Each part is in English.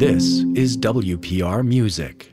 This is WPR Music.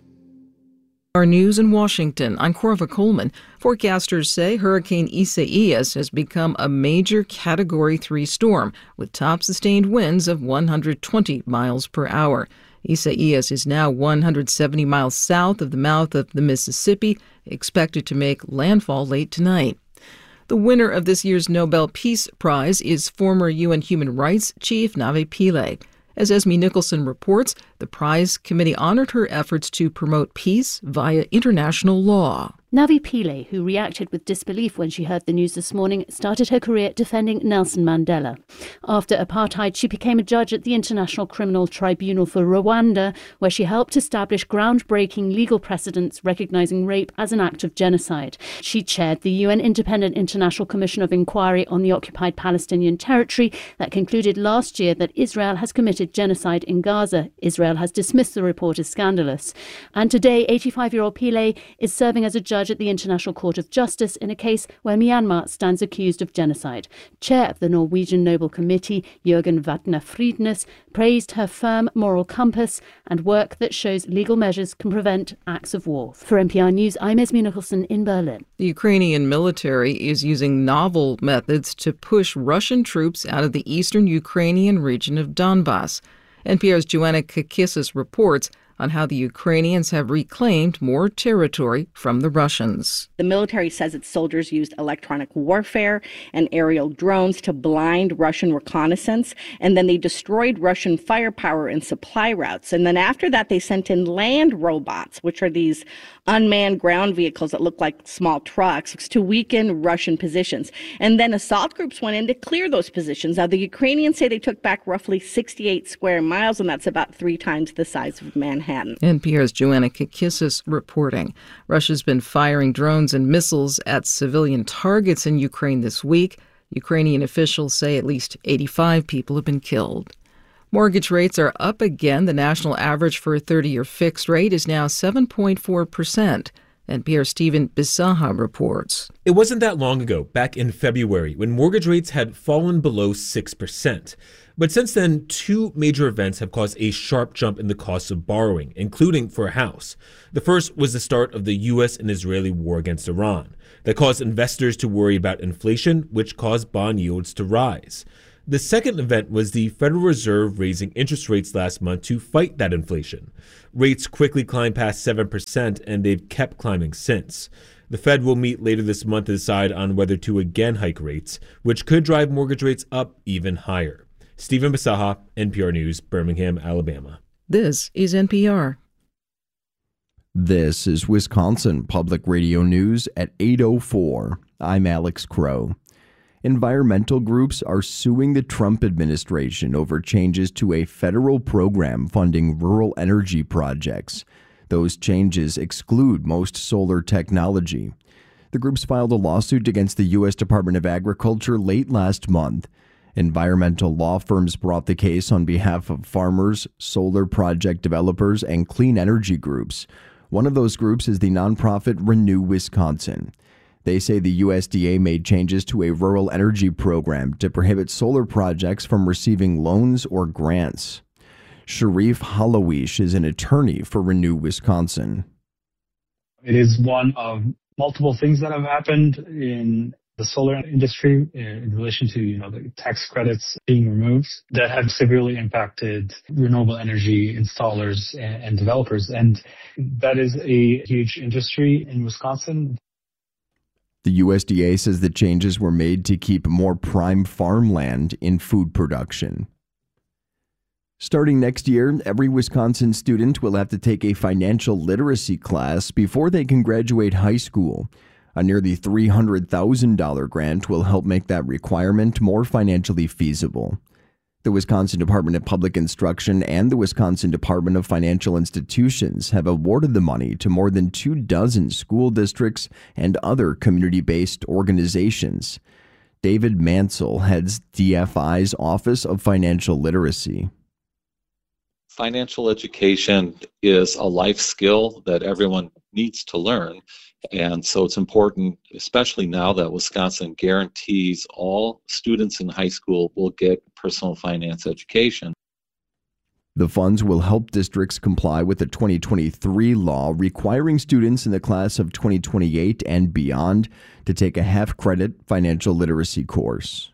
Our news in Washington, I'm Corva Coleman. Forecasters say Hurricane Isaias has become a major Category 3 storm with top sustained winds of 120 miles per hour. Isaias is now 170 miles south of the mouth of the Mississippi, expected to make landfall late tonight. The winner of this year's Nobel Peace Prize is former UN Human Rights Chief Navi Pillay. As Esme Nicholson reports, the prize committee honored her efforts to promote peace via international law. Navi Pillay, who reacted with disbelief when she heard the news this morning, started her career defending Nelson Mandela. After apartheid, she became a judge at the International Criminal Tribunal for Rwanda, where she helped establish groundbreaking legal precedents recognizing rape as an act of genocide. She chaired the UN Independent International Commission of Inquiry on the occupied Palestinian territory that concluded last year that Israel has committed genocide in Gaza. Israel has dismissed the report as scandalous. And today, 85-year-old Pillay is serving as a judge at the International Court of Justice in a case where Myanmar stands accused of genocide. Chair of the Norwegian Nobel Committee, Jørgen Vatne Friednes, praised her firm moral compass and work that shows legal measures can prevent acts of war. For NPR News, I'm Esme Nicholson in Berlin. The Ukrainian military is using novel methods to push Russian troops out of the eastern Ukrainian region of Donbas. NPR's Joanna Kakissis reports on how the Ukrainians have reclaimed more territory from the Russians. The military says its soldiers used electronic warfare and aerial drones to blind Russian reconnaissance, and then they destroyed Russian firepower and supply routes. And then after that, they sent in land robots, which are these unmanned ground vehicles that look like small trucks, to weaken Russian positions. And then assault groups went in to clear those positions. Now, the Ukrainians say they took back roughly 68 square miles, and that's about 3 times the size of Manhattan. NPR's Joanna Kakissis reporting. Russia's been firing drones and missiles at civilian targets in Ukraine this week. Ukrainian officials say at least 85 people have been killed. Mortgage rates are up again. The national average for a 30-year fixed rate is now 7.4%. NPR's Stephen Bisaha reports. It wasn't that long ago, back in February, when mortgage rates had fallen below 6%. But since then, 2 major events have caused a sharp jump in the cost of borrowing, including for a house. The first was the start of the U.S. and Israeli war against Iran. That caused investors to worry about inflation, which caused bond yields to rise. The second event was the Federal Reserve raising interest rates last month to fight that inflation. Rates quickly climbed past 7%, and they've kept climbing since. The Fed will meet later this month to decide on whether to again hike rates, which could drive mortgage rates up even higher. Stephen Bisaha, NPR News, Birmingham, Alabama. This is NPR. This is Wisconsin Public Radio News at 8:04. I'm Alex Crow. Environmental groups are suing the Trump administration over changes to a federal program funding rural energy projects. Those changes exclude most solar technology. The groups filed a lawsuit against the U.S. Department of Agriculture late last month. Environmental law firms brought the case on behalf of farmers, solar project developers, and clean energy groups. One of those groups is the nonprofit Renew Wisconsin. They say the USDA made changes to a rural energy program to prohibit solar projects from receiving loans or grants. Sharif Halawish is an attorney for Renew Wisconsin. It is one of multiple things that have happened in the solar industry in relation to, the tax credits being removed that have severely impacted renewable energy installers and developers. And that is a huge industry in Wisconsin. The USDA says the changes were made to keep more prime farmland in food production. Starting next year, every Wisconsin student will have to take a financial literacy class before they can graduate high school. A nearly $300,000 grant will help make that requirement more financially feasible. The Wisconsin Department of Public Instruction and the Wisconsin Department of Financial Institutions have awarded the money to more than 24 school districts and other community-based organizations. David Mansell heads DFI's Office of Financial Literacy. Financial education is a life skill that everyone needs to learn. And so it's important, especially now that Wisconsin guarantees all students in high school will get personal finance education. The funds will help districts comply with the 2023 law requiring students in the class of 2028 and beyond to take a half-credit financial literacy course.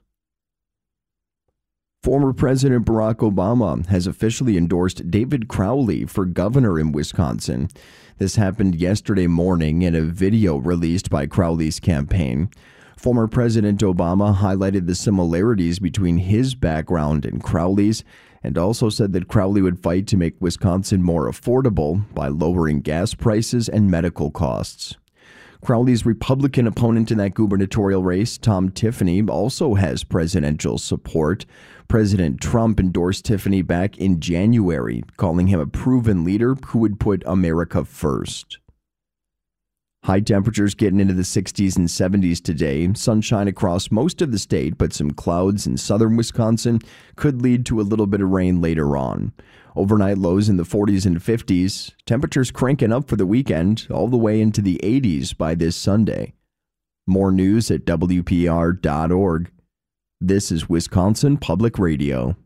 Former President Barack Obama has officially endorsed David Crowley for governor in Wisconsin. This happened yesterday morning in a video released by Crowley's campaign. Former President Obama highlighted the similarities between his background and Crowley's, and also said that Crowley would fight to make Wisconsin more affordable by lowering gas prices and medical costs. Crowley's Republican opponent in that gubernatorial race, Tom Tiffany, also has presidential support. President Trump endorsed Tiffany back in January, calling him a proven leader who would put America first. High temperatures getting into the 60s and 70s today. Sunshine across most of the state, but some clouds in southern Wisconsin could lead to a little bit of rain later on. Overnight lows in the 40s and 50s. Temperatures cranking up for the weekend, all the way into the 80s by this Sunday. More news at WPR.org. This is Wisconsin Public Radio.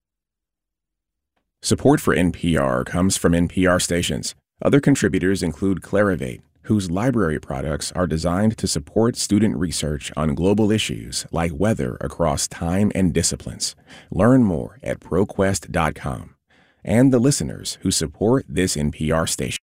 Support for NPR comes from NPR stations. Other contributors include Clarivate, whose library products are designed to support student research on global issues like weather across time and disciplines. Learn more at ProQuest.com. And the listeners who support this NPR station.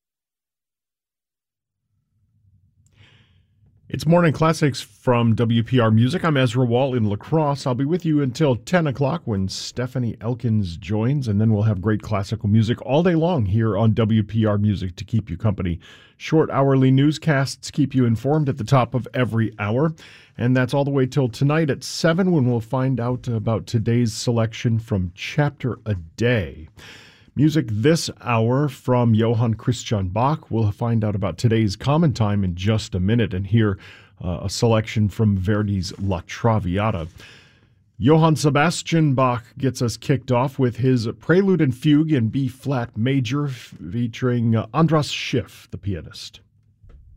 It's Morning Classics from WPR Music. I'm Ezra Wall in La Crosse. I'll be with you until 10 o'clock when Stephanie Elkins joins, and then we'll have great classical music all day long here on WPR Music to keep you company. Short hourly newscasts keep you informed at the top of every hour, and that's all the way till tonight at 7 when we'll find out about today's selection from Chapter a Day. Music this hour from Johann Christian Bach. We'll find out about today's Common Time in just a minute and hear a selection from Verdi's La Traviata. Johann Sebastian Bach gets us kicked off with his Prelude and Fugue in B-flat major featuring Andras Schiff, the pianist.